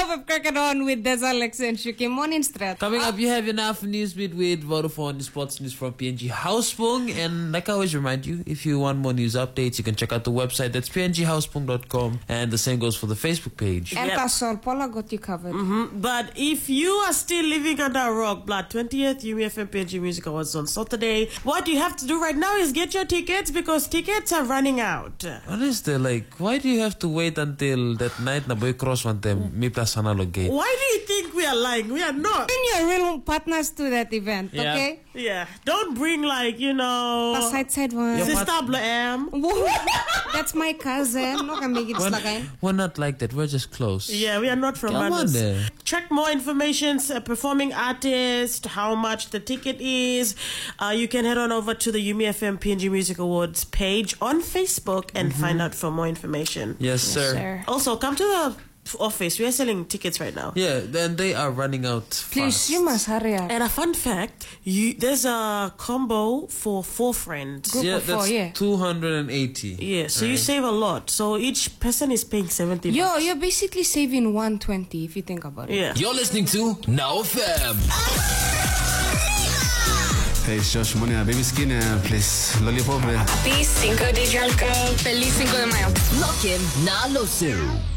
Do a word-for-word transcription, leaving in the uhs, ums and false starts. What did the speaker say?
up of Crack It On with Des Alex and Shuki. Morning, Strat. Coming up, you have enough news with, with Vodafone Sports News from P N G Housepung. And like I always remind you, if you want more news updates, you can check out the website. That's p n g housepung dot com. And the same goes for the Facebook page. And Yep. Pasol, Paula got you covered. Mm-hmm. But if you are still living under a rock, Blood, twentieth U M F M P N G Music Awards on Saturday. What you have to do right now is get your tickets because tickets are running out. What is the, like, why do you have to wait until that night na boy cross one time, mi plasana gate? Why do you think we are lying? We are not. Bring your real partners to that event, Yeah. okay? Yeah. Don't bring like, you know, A side side one. Your Sister part- Blam. Whoa, that's my cousin. No can make it We're, slagain. we're not like that. We're just close. Yeah, we are not from Come on others. there. Check more information, uh, performing artist, how much the ticket is. Uh, you can head on over to the U M F M P N G Music Awards page on Facebook and find out for more information. Yes, sir. Sir. Also, come to the office. We are selling tickets right now. Yeah, then they are running out Please, fast. you must hurry up. And a fun fact, you, there's a combo for four friends. Group Yeah, of four, that's yeah. two hundred eighty. Yeah, so you save a lot. So each person is paying seventy Yo, bucks. you're basically saving one twenty if you think about it. Yeah. You're listening to Now F M. Hey, it's Josh Money, Baby Skin, uh, please, Lollipop. Uh. Happy Cinco de Junco. Feliz Cinco de Mayo. Lock in, na losu.